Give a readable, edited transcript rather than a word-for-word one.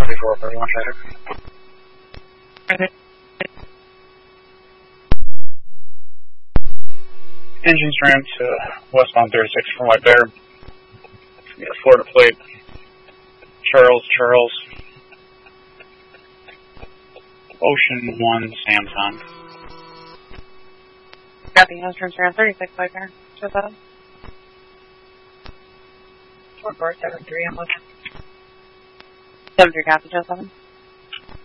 24, 31 traffic. Engines ran to westbound 36 from White Bear. We got Florida plate. Charles. Ocean 1, Samsung. Copy, engines ran 36 White Bear. 27. 4473, I'm looking. 73, copy, 27.